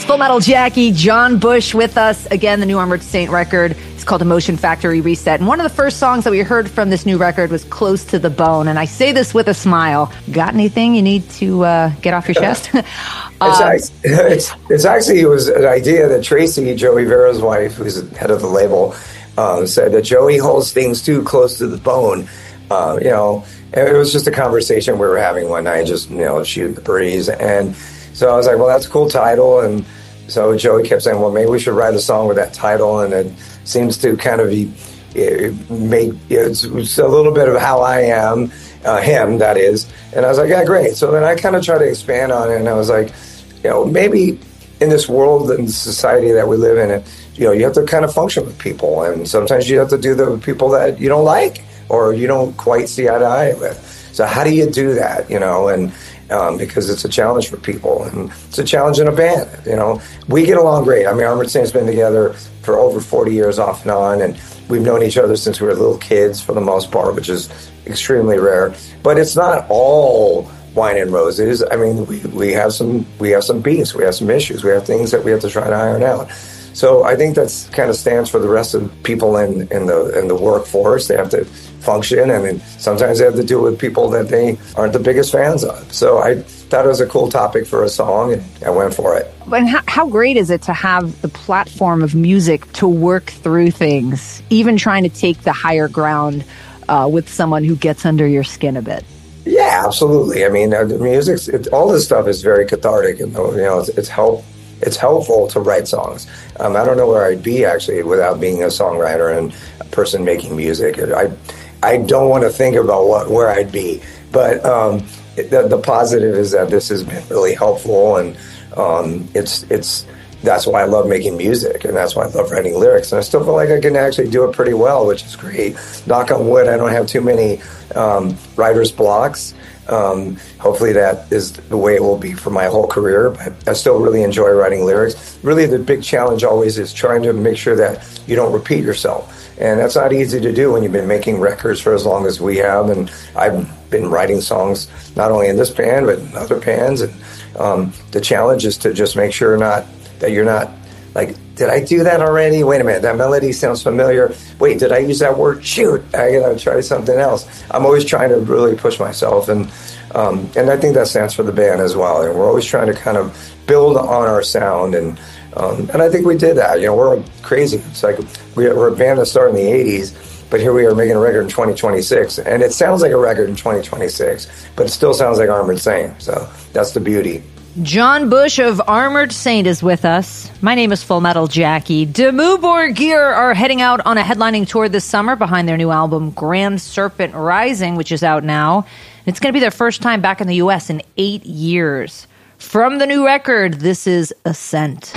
Full Metal Jackie, John Bush with us. Again, the new Armored Saint record is called Emotion Factory Reset. And one of the first songs that we heard from this new record was Close to the Bone. And I say this with a smile. Got anything you need to get off your chest? It's actually, it was an idea that Tracy, Joey Vera's wife, who's the head of the label, said that Joey holds things too close to the bone. And it was just a conversation we were having one night, just, shooting the breeze. And so I was like, well, that's a cool title. And so Joey kept saying, well, maybe we should write a song with that title. And it seems to kind of it's a little bit of how I am, him, that is. And I was like, yeah, great. So then I kind of tried to expand on it. And I was like, maybe in this world and society that we live in, you have to kind of function with people. And sometimes you have to do the people that you don't like or you don't quite see eye to eye with. So how do you do that, and because it's a challenge for people, and it's a challenge in a band, We get along great. I mean, Armored Saint's been together for over 40 years off and on, and we've known each other since we were little kids for the most part, which is extremely rare. But it's not all wine and roses. I mean, we have some beefs, we have some issues, we have things that we have to try to iron out. So I think that's kind of stands for the rest of people in the workforce. They have to function, and then sometimes they have to deal with people that they aren't the biggest fans of. So I thought it was a cool topic for a song, and I went for it. And how great is it to have the platform of music to work through things, even trying to take the higher ground with someone who gets under your skin a bit? Yeah, absolutely. I mean, the music, all this stuff is very cathartic, and it's helpful to write songs. I don't know where I'd be actually without being a songwriter and a person making music. I don't want to think about where I'd be, but the positive is that this has been really helpful, and that's why I love making music, and that's why I love writing lyrics. And I still feel like I can actually do it pretty well, which is great. Knock on wood, I don't have too many writer's blocks. Hopefully that is the way it will be for my whole career, but I still really enjoy writing lyrics. Really, the big challenge always is trying to make sure that you don't repeat yourself. And that's not easy to do when you've been making records for as long as we have. And I've been writing songs not only in this band, but in other bands. And the challenge is to just make sure that you're not like, did I do that already? Wait a minute, that melody sounds familiar. Wait, did I use that word? Shoot, I gotta try something else. I'm always trying to really push myself, and I think that stands for the band as well. And we're always trying to kind of build on our sound, and I think we did that. We're crazy. It's like we're a band that started in the 80s, but here we are making a record in 2026, and it sounds like a record in 2026, but it still sounds like Armored Saint. So that's the beauty. John Bush of Armored Saint is with us. My name is Full Metal Jackie. Dimmu Borgir are heading out on a headlining tour this summer behind their new album, Grand Serpent Rising, which is out now. It's going to be their first time back in the U.S. in 8 years. From the new record, this is Ascent.